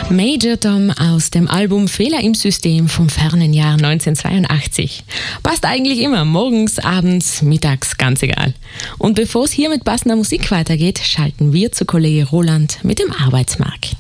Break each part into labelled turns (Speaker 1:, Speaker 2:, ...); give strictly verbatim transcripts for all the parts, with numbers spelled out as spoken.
Speaker 1: Major Tom aus dem Album Fehler im System vom fernen Jahr neunzehnhundertzweiundachtzig. Passt eigentlich immer, morgens, abends, mittags, ganz egal. Und bevor es hier mit passender Musik weitergeht, schalten wir zu Kollege Roland mit dem Arbeitsmarkt.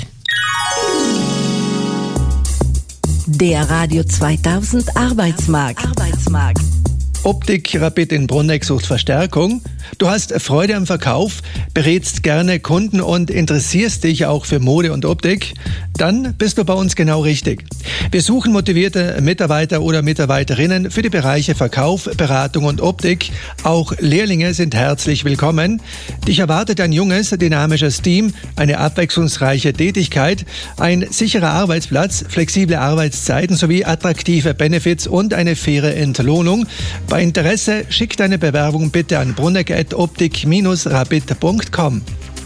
Speaker 2: Der Radio zweitausend Arbeitsmarkt. Arbeitsmarkt.
Speaker 3: Optik Rapid in Bruneck sucht Verstärkung. Du hast Freude am Verkauf, berätst gerne Kunden und interessierst dich auch für Mode und Optik? Dann bist du bei uns genau richtig. Wir suchen motivierte Mitarbeiter oder Mitarbeiterinnen für die Bereiche Verkauf, Beratung und Optik. Auch Lehrlinge sind herzlich willkommen. Dich erwartet ein junges, dynamisches Team, eine abwechslungsreiche Tätigkeit, ein sicherer Arbeitsplatz, flexible Arbeitszeiten sowie attraktive Benefits und eine faire Entlohnung. Bei Interesse schick deine Bewerbung bitte an bruneck at optik Bindestrich rapid Punkt com.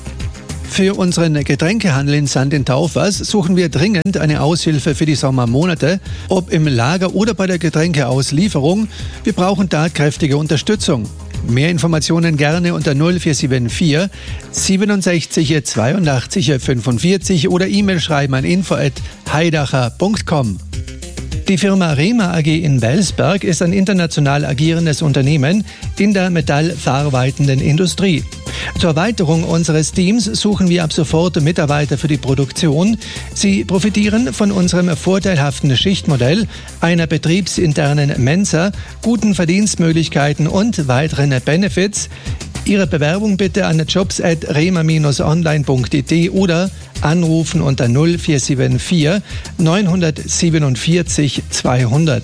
Speaker 3: Für unseren Getränkehandel in Sankt in Taufers suchen wir dringend eine Aushilfe für die Sommermonate, ob im Lager oder bei der Getränkeauslieferung. Wir brauchen tatkräftige Unterstützung. Mehr Informationen gerne unter null vier sieben vier siebenundsechzig zweiundachtzig fünfundvierzig oder E-Mail schreiben an info at heidacher Punkt com. Die Firma Rema A G in Welsberg ist ein international agierendes Unternehmen in der metallverarbeitenden Industrie. Zur Erweiterung unseres Teams suchen wir ab sofort Mitarbeiter für die Produktion. Sie profitieren von unserem vorteilhaften Schichtmodell, einer betriebsinternen Mensa, guten Verdienstmöglichkeiten und weiteren Benefits. Ihre Bewerbung bitte an jobs at rema Bindestrich online Punkt it oder anrufen unter null vier sieben vier neunhundertsiebenundvierzig zweihundert.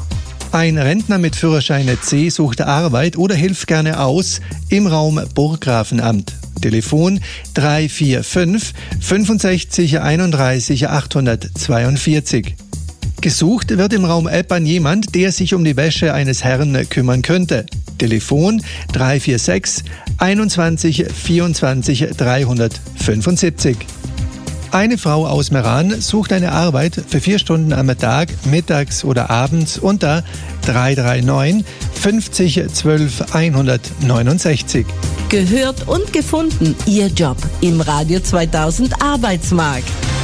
Speaker 3: Ein Rentner mit Führerschein C sucht Arbeit oder hilft gerne aus im Raum Burggrafenamt. Telefon drei vier fünf fünfundsechzig einunddreißig achthundertzweiundvierzig. Gesucht wird im Raum Eppern jemand, der sich um die Wäsche eines Herrn kümmern könnte. Telefon drei vier sechs einundzwanzig vierundzwanzig dreihundertfünfundsiebzig. Eine Frau aus Meran sucht eine Arbeit für vier Stunden am Tag, mittags oder abends unter drei drei neun fünfzig zwölf hundertneunundsechzig.
Speaker 2: Gehört und gefunden, Ihr Job im Radio zweitausend Arbeitsmarkt.